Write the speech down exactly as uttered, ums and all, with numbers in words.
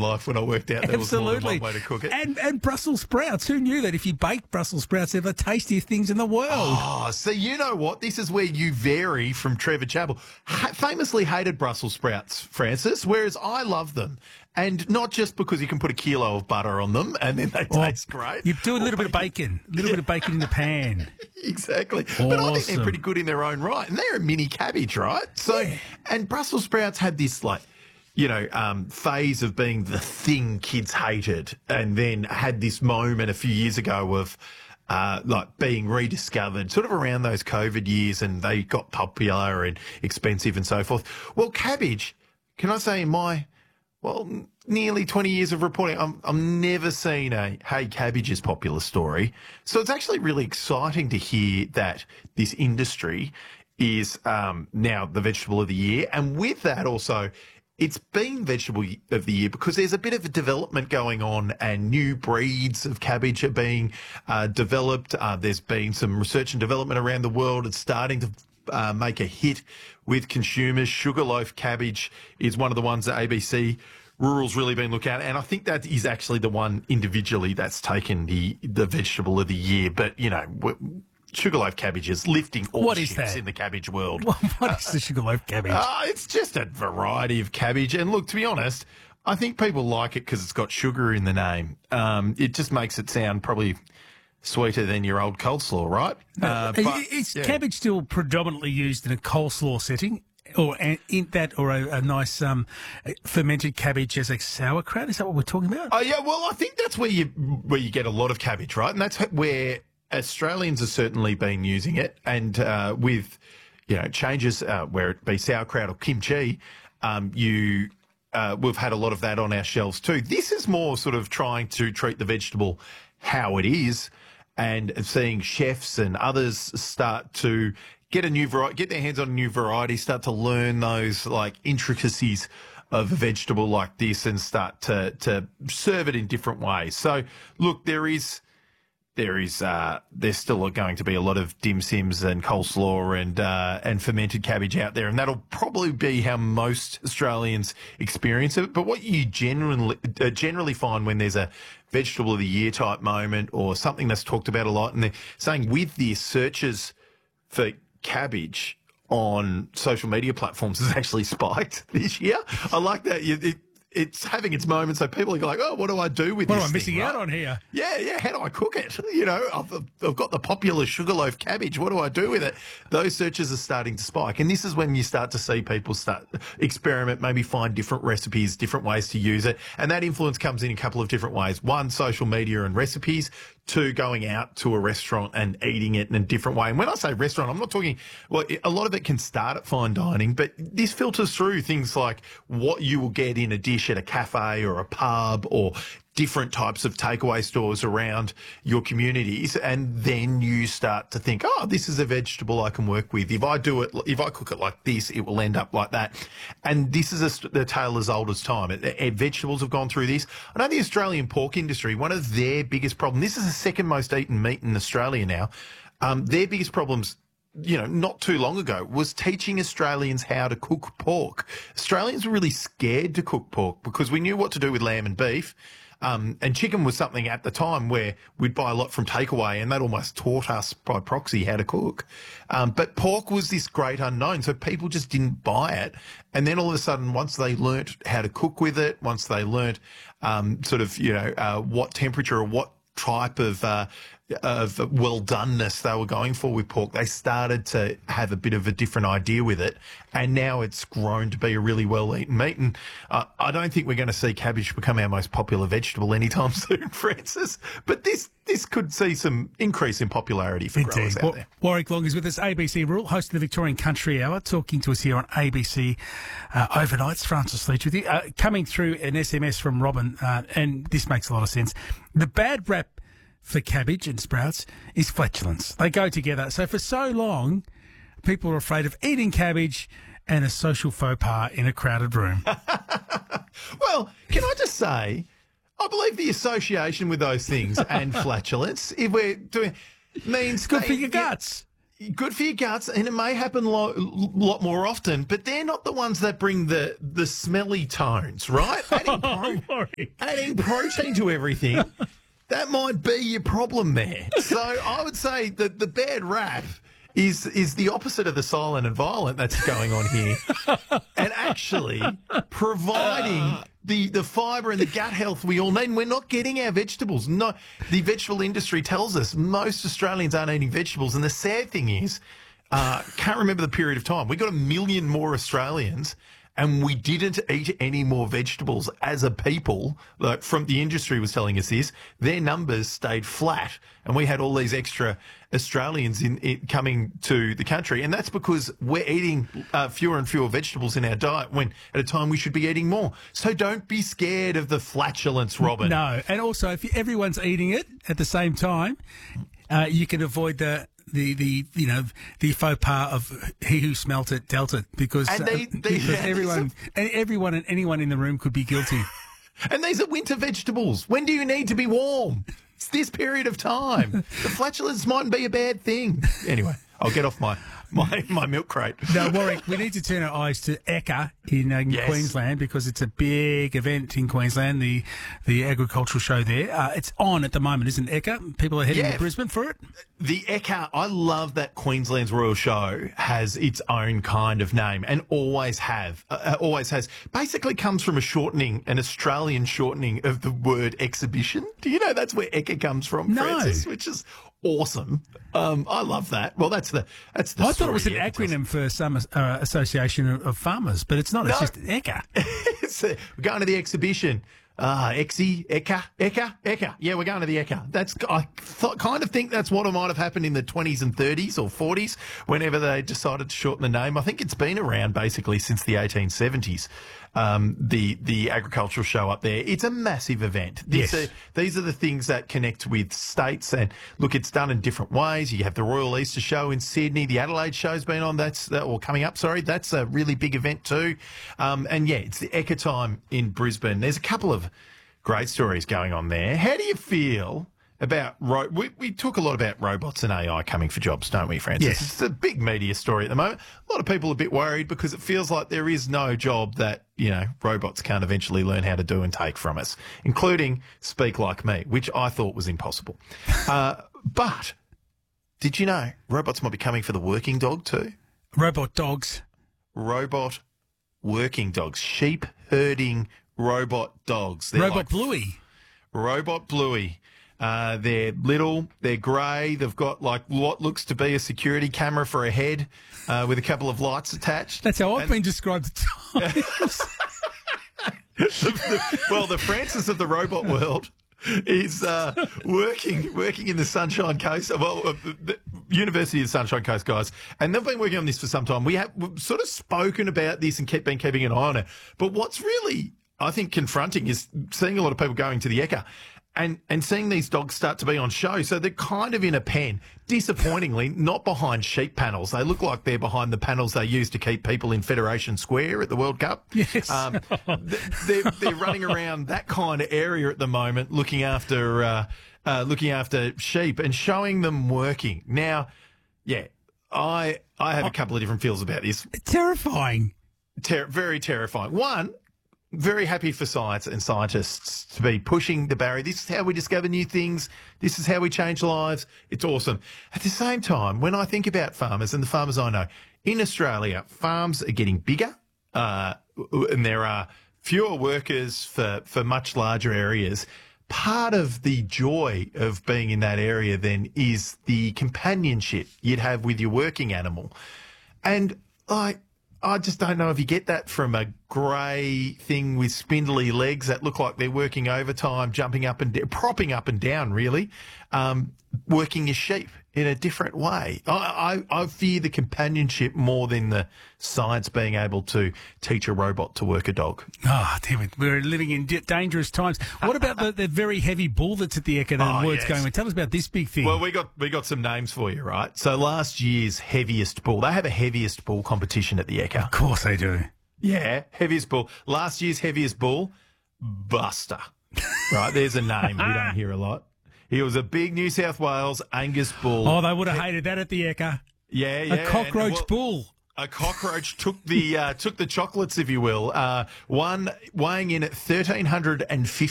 life when I worked out there Absolutely. was more than one way to cook it. And, and Brussels sprouts. Who knew that if you bake Brussels sprouts, they're the tastiest things in the world? Oh, so you know what? This is where you vary from Trevor Chappell. Ha- famously hated Brussels sprouts, Francis, whereas I love them. And not just because you can put a kilo of butter on them and then they Or taste great. You do a little bit of bacon, a little bit of bacon in the pan. Exactly. But I think Awesome. they're pretty good in their own right. And they're a mini cabbage, right? So, Yeah. and Brussels sprouts had this, like, you know, um, phase of being the thing kids hated, and then had this moment a few years ago of, uh, like being rediscovered sort of around those COVID years, and they got popular and expensive and so forth. Well, cabbage, can I say in my, well, n- nearly twenty years of reporting, I'm, I've never seen a, hey, cabbage is popular story. So it's actually really exciting to hear that this industry is um, now the vegetable of the year. And with that also, it's been vegetable of the year because there's a bit of a development going on and new breeds of cabbage are being uh, developed. Uh, there's been some research and development around the world. It's starting to uh, make a hit with consumers. Sugarloaf cabbage is one of the ones that A B C Rural's really been looked at, and I think that is actually the one individually that's taken the the vegetable of the year. But, you know, w- Sugarloaf cabbage is lifting all What is ships that? in the cabbage world. What, what is the sugarloaf cabbage? Uh, it's just a variety of cabbage. And look, to be honest, I think people like it because it's got sugar in the name. Um, it just makes it sound probably sweeter than your old coleslaw, right? Uh, is, but, is yeah. cabbage still predominantly used in a coleslaw setting? Or a- in that, or a, a nice um, fermented cabbage as a sauerkraut? Is that what we're talking about? Oh, yeah, well, I think that's where you where you get a lot of cabbage, right? And that's where Australians have certainly been using it. And uh, with, you know, changes, uh, where it be sauerkraut or kimchi, um, you uh, we've had a lot of that on our shelves too. This is more sort of trying to treat the vegetable how it is, and seeing chefs and others start to get a new variety, get their hands on a new variety, start to learn those like intricacies of a vegetable like this, and start to to serve it in different ways. So, look, there is. There is, uh, there's still going to be a lot of dim sims and coleslaw and uh, and fermented cabbage out there, and that'll probably be how most Australians experience it. But what you generally uh, generally find when there's a vegetable of the year type moment or something that's talked about a lot, and they're saying with this, searches for cabbage on social media platforms has actually spiked this year. I like that. You, it, It's having its moments, so people are like, oh, what do I do with What this am I missing thing, out right? on here? Yeah, yeah, how do I cook it? You know, I've, I've got the popular sugarloaf cabbage. What do I do with it? Those searches are starting to spike. And this is when you start to see people start experiment, maybe find different recipes, different ways to use it. And that influence comes in a couple of different ways. One, social media and recipes. Two, going out to a restaurant and eating it in a different way. And when I say restaurant, I'm not talking, well, a lot of it can start at fine dining, but this filters through things like what you will get in a dish at a cafe or a pub or different types of takeaway stores around your communities. And then you start to think, oh, this is a vegetable I can work with. If I do it, if I cook it like this, it will end up like that. And this is a, the tale as old as time. It, it, vegetables have gone through this. I know the Australian pork industry, one of their biggest problems, this is the second most eaten meat in Australia now. Um, their biggest problems, you know, not too long ago, was teaching Australians how to cook pork. Australians were really scared to cook pork because we knew what to do with lamb and beef. Um, and chicken was something at the time where we'd buy a lot from takeaway, and that almost taught us by proxy how to cook. Um, but pork was this great unknown, so people just didn't buy it. And then all of a sudden, once they learnt how to cook with it, once they learnt um, sort of, you know, uh, what temperature or what type of uh, of well-doneness they were going for with pork, they started to have a bit of a different idea with it, and now it's grown to be a really well-eaten meat. And uh, I don't think we're going to see cabbage become our most popular vegetable anytime soon, Francis, but this this could see some increase in popularity for growers out Wa- there. Warwick Long is with us, A B C Rural, host of the Victorian Country Hour, talking to us here on A B C uh, Overnights. Francis Leach with you. Uh, coming through an S M S from Robin, uh, and this makes a lot of sense. The bad rap for cabbage and sprouts is flatulence. They go together. So for so long, people are afraid of eating cabbage and a social faux pas in a crowded room. Well, can I just say, I believe the association with those things and flatulence, if we're doing, means Good for they- your guts. good for your guts, and it may happen a lo- lot more often, but they're not the ones that bring the, the smelly tones, right? Adding, pro- adding protein to everything, that might be your problem there. So I would say that the bad rap is is the opposite of the silent and violent that's going on here, and actually providing the, the fibre and the gut health we all need. And we're not getting our vegetables. No, the vegetable industry tells us most Australians aren't eating vegetables, and the sad thing is, uh, can't remember the period of time. We got a million more Australians, and we didn't eat any more vegetables as a people. Like from the industry was telling us this, their numbers stayed flat, and we had all these extra Australians in, in coming to the country, and that's because we're eating uh, fewer and fewer vegetables in our diet when at a time we should be eating more. So don't be scared of the flatulence, Robin. No, and also if you, everyone's eating it at the same time, uh, you can avoid the. The, the you know the faux pas of he who smelt it dealt it, because, And they- uh, they- because everyone and everyone and anyone in the room could be guilty. And these are winter vegetables. When do you need to be warm? It's this period of time. The flatulence mightn't be a bad thing. Anyway, I'll get off my, my, my milk crate. No, Warwick, we need to turn our eyes to Ekka in, uh, in Yes. Queensland, because it's a big event in Queensland, the the agricultural show there. Uh, it's on at the moment, isn't it, Ekka? People are heading Yeah. to Brisbane for it. The Ekka, I love that Queensland's Royal Show has its own kind of name and always have, uh, always has. Basically comes from a shortening, an Australian shortening of the word exhibition. Do you know that's where Ekka comes from, No. Francis? Which is awesome. Um, I love that. Well, that's the that's the. I thought it was an story, yeah. acronym for some uh, association of, of farmers, but it's not. It's No. just Ekka. It's, uh, we're going to the exhibition. Ah, Exy, Ekka, Ekka, Ekka. Yeah, we're going to the Ekka. That's I th- kind of think that's what might have happened in the twenties and thirties or forties, whenever they decided to shorten the name. I think it's been around basically since the eighteen seventies. Um, the the agricultural show up there. It's a massive event. These Yes. are these are the things that connect with states. And look, it's done in different ways. You have the Royal Easter Show in Sydney. The Adelaide Show's been on. That's uh, or coming up. Sorry, that's a really big event too. Um, and yeah, it's the Ekka time in Brisbane. There's a couple of great stories going on there. How do you feel about ro- we, we talk a lot about robots and A I coming for jobs, don't we, Francis? Yes. It's a big media story at the moment. A lot of people are a bit worried because it feels like there is no job that, you know, robots can't eventually learn how to do and take from us, including speak like me, which I thought was impossible. uh, but did you know robots might be coming for the working dog too? Robot dogs. Robot working dogs, sheep herding robot dogs. They're Robot like Bluey. Robot Bluey. Uh, they're little, they're grey, they've got like what looks to be a security camera for a head uh, with a couple of lights attached. That's how I've And- been described at times. Well, the Francis of the robot world is uh, working working in the Sunshine Coast, well, uh, the University of Sunshine Coast guys, and they've been working on this for some time. We have we've sort of spoken about this and kept been keeping an eye on it. But what's really, I think, confronting is seeing a lot of people going to the Ekka and, and seeing these dogs start to be on show. So they're kind of in a pen, disappointingly, not behind sheep panels. They look like they're behind the panels they use to keep people in Federation Square at the World Cup. Yes. Um, th- they're, they're running around that kind of area at the moment, looking after uh, uh, looking after sheep and showing them working. Now, yeah, I I have a couple of different feels about this. Terrifying. Ter- very terrifying. One, very happy for science and scientists to be pushing the barrier. This is how we discover new things. This is how we change lives. It's awesome. At the same time, when I think about farmers and the farmers I know, in Australia, farms are getting bigger, uh, and there are fewer workers for, for much larger areas. Part of the joy of being in that area then is the companionship you'd have with your working animal. And like, I just don't know if you get that from a grey thing with spindly legs that look like they're working overtime, jumping up and da- propping up and down, really, um, working your sheep in a different way. I, I, I fear the companionship more than the science being able to teach a robot to work a dog. Oh, damn it. We're living in d- dangerous times. What about the, the very heavy bull that's at the Ekka? The Oh, words yes. going on. Tell us about this big thing. Well, we got we got some names for you, right? So last year's heaviest bull, they have a heaviest bull competition at the Ekka. Of course they do. Yeah, heaviest bull. Last year's heaviest bull, Buster. Right, there's a name we don't hear a lot. He was a big New South Wales Angus bull. Oh, they would have hated that at the Ekka. Yeah, yeah. A cockroach and, well, bull. A cockroach took the uh, took the chocolates, if you will. Uh, one weighing in at thirteen hundred and fifty.